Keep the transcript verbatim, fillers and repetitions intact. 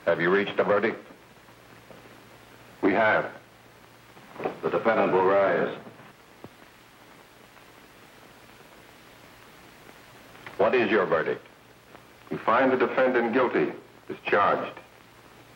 Have you reached a verdict? We have. The defendant will rise. What is your verdict? We find the defendant guilty, as charged.